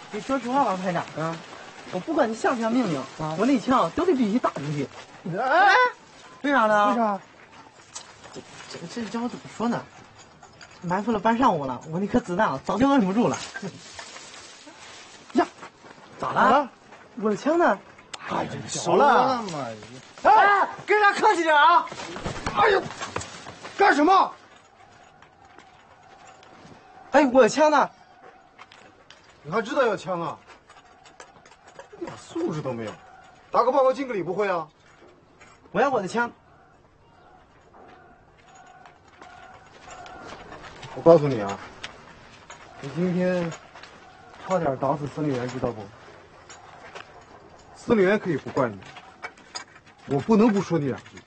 你说实话，王排长啊，我不管你下不下命令啊，我那枪都得必须打出去。 哎， 为啥呢？ 为啥？ 这叫我怎么说呢？埋伏了半上午了，我那颗子弹早就摁不住了。呀，咋了？我的枪呢？ 哎呀， 熟了嘛！ 哎，跟人家客气点啊！哎呦，干什么？ 哎，我的枪呢？ 你还知道要枪啊？一点素质都没有，打个报告敬个礼不会啊？ 我要我的枪。 我告诉你啊，你今天差点打死司令员，知道不？司令员可以不怪你，我不能不说你两句。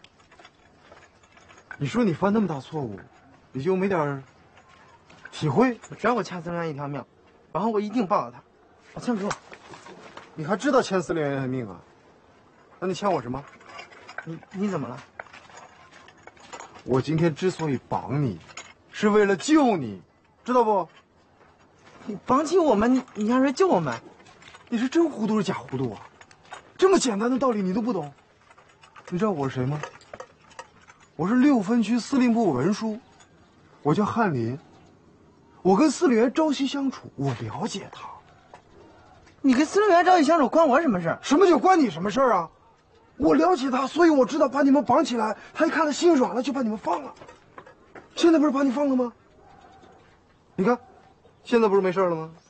你说你犯那么大错误，你就没点体会？ 只要我掐司令员一条命，然后我一定报答他。把枪给我。 你还知道欠司令员的命啊？那你欠我什么？ 你怎么了？ 我今天之所以绑你，是为了救你，知道不？ 你绑起我们，你还是救我们？ 你是真糊涂是假糊涂啊？这么简单的道理你都不懂？你知道我是谁吗？我是6分区司令部文书，我叫翰林。我跟司令员朝夕相处，我了解他。 你跟司令员朝夕相处，关我什么事？ 什么叫关你什么事啊？我了解他，所以我知道把你们绑起来，他一看他心软了，就把你们放了。现在不是把你放了吗？你看，现在不是没事了吗？